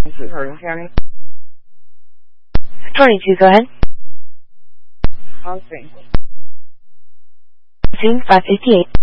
This is Hardin County. 22, go ahead. On scene. Scene 558.